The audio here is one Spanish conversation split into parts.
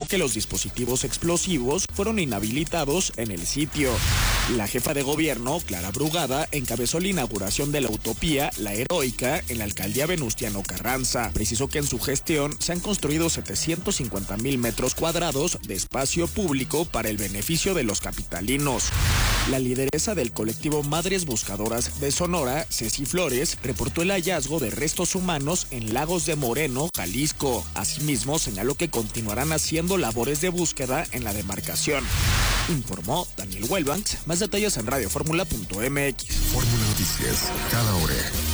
que los dispositivos explosivos fueron inhabilitados en el sitio. La jefa de gobierno, Clara Brugada, encabezó la inauguración de la utopía La Heroica en la alcaldía Venustiano Carranza. Precisó que en su gestión se han construido 750,000 metros cuadrados de espacio público para el beneficio de los capitalinos. La lideresa del colectivo Madres Buscadoras de Sonora, Ceci Flores, reportó el hallazgo de restos humanos en Lagos de Moreno, Jalisco. Asimismo, señaló que continuarán haciendo labores de búsqueda en la demarcación. Informó Daniel Huelbanks. Más detalles en radioformula.mx. Fórmula Noticias, cada hora.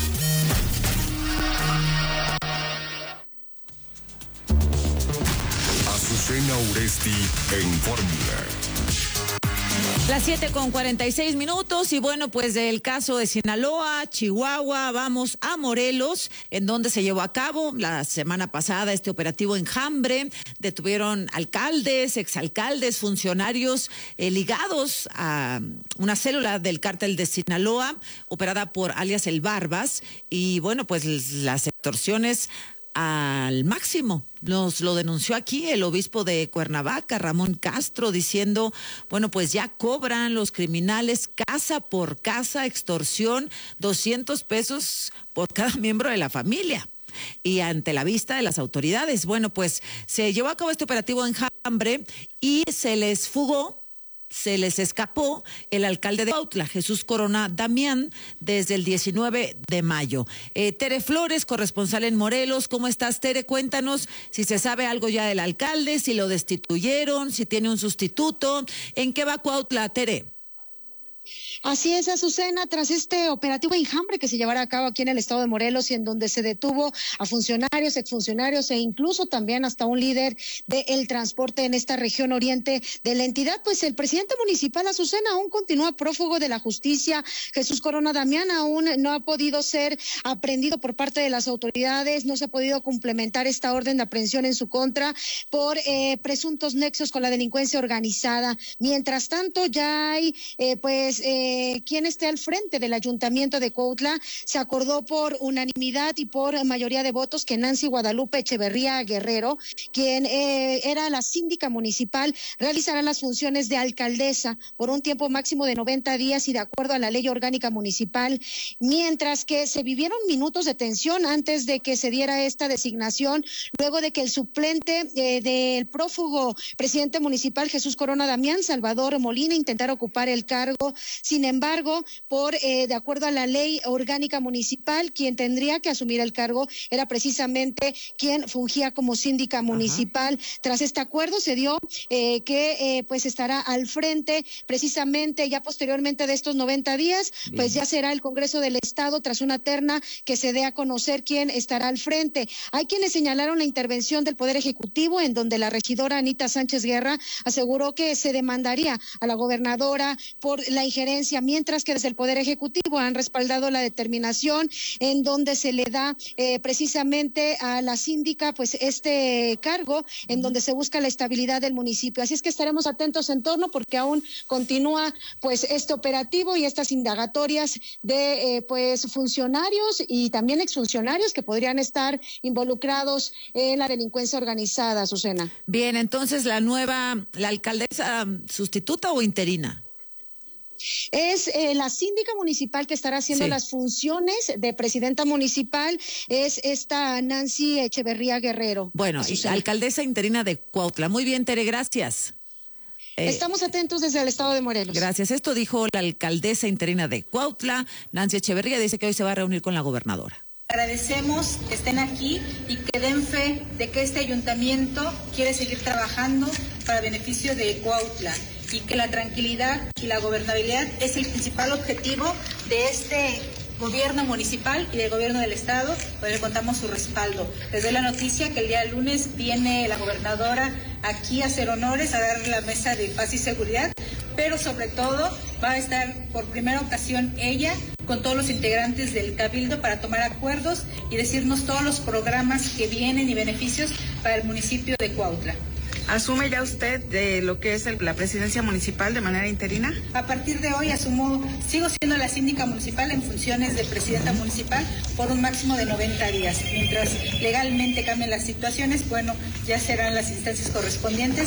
Azucena Uresti en Fórmula. Las 7:46 y bueno, pues del caso de Sinaloa, Chihuahua, vamos a Morelos, en donde se llevó a cabo la semana pasada este operativo Enjambre. Detuvieron alcaldes, exalcaldes, funcionarios ligados a una célula del cártel de Sinaloa, operada por alias El Barbas, y bueno, pues las extorsiones al máximo. Nos lo denunció aquí el obispo de Cuernavaca, Ramón Castro, diciendo, bueno, pues ya cobran los criminales casa por casa, extorsión, 200 pesos por cada miembro de la familia. Y ante la vista de las autoridades, bueno, pues se llevó a cabo este operativo Enjambre y se les escapó el alcalde de Cuautla, Jesús Corona Damián, desde el 19 de mayo. Tere Flores, corresponsal en Morelos. ¿Cómo estás, Tere? Cuéntanos si se sabe algo ya del alcalde, si lo destituyeron, si tiene un sustituto. ¿En qué va Cuautla, Tere? Así es, Azucena, tras este operativo Enjambre que se llevará a cabo aquí en el estado de Morelos y en donde se detuvo a funcionarios, exfuncionarios e incluso también hasta un líder del transporte en esta región oriente de la entidad, pues el presidente municipal, Azucena, aún continúa prófugo de la justicia. Jesús Corona Damián aún no ha podido ser aprehendido por parte de las autoridades, no se ha podido complementar esta orden de aprehensión en su contra por presuntos nexos con la delincuencia organizada. Mientras tanto, ya hay quien esté al frente del ayuntamiento de Cuautla. Se acordó por unanimidad y por mayoría de votos que Nancy Guadalupe Echeverría Guerrero, quien era la síndica municipal, realizará las funciones de alcaldesa por un tiempo máximo de 90 días y de acuerdo a la ley orgánica municipal, mientras que se vivieron minutos de tensión antes de que se diera esta designación, luego de que el suplente del prófugo presidente municipal Jesús Corona Damián, Salvador Molina, intentara ocupar el cargo. Sin embargo, de acuerdo a la ley orgánica municipal, quien tendría que asumir el cargo era precisamente quien fungía como síndica municipal. Ajá. Tras este acuerdo se dio que pues estará al frente precisamente ya posteriormente de estos 90 días. Bien. Pues ya será el Congreso del Estado tras una terna que se dé a conocer quién estará al frente. Hay quienes señalaron la intervención del Poder Ejecutivo, en donde la regidora Anita Sánchez Guerra aseguró que se demandaría a la gobernadora por la injerencia, mientras que desde el Poder Ejecutivo han respaldado la determinación en donde se le da precisamente a la síndica pues este cargo, en donde se busca la estabilidad del municipio. Así es que estaremos atentos en torno, porque aún continúa pues este operativo y estas indagatorias de pues funcionarios y también exfuncionarios que podrían estar involucrados en la delincuencia organizada, Azucena. Bien, entonces la alcaldesa sustituta o interina. Es la síndica municipal que estará haciendo las funciones de presidenta municipal, es esta Nancy Echeverría Guerrero. Bueno, alcaldesa interina de Cuautla. Muy bien, Tere, gracias. Estamos atentos desde el estado de Morelos. Gracias. Esto dijo la alcaldesa interina de Cuautla, Nancy Echeverría. Dice que hoy se va a reunir con la gobernadora. Agradecemos que estén aquí y que den fe de que este ayuntamiento quiere seguir trabajando para beneficio de Cuautla y que la tranquilidad y la gobernabilidad es el principal objetivo de este gobierno municipal y del gobierno del estado, por el que contamos su respaldo. Les doy la noticia que el día lunes viene la gobernadora aquí a hacer honores, a dar la mesa de paz y seguridad, pero sobre todo va a estar por primera ocasión ella con todos los integrantes del Cabildo para tomar acuerdos y decirnos todos los programas que vienen y beneficios para el municipio de Cuautla. ¿Asume ya usted de lo que es la presidencia municipal de manera interina? A partir de hoy sigo siendo la síndica municipal en funciones de presidenta municipal por un máximo de 90 días. Mientras legalmente cambien las situaciones, bueno, ya serán las instancias correspondientes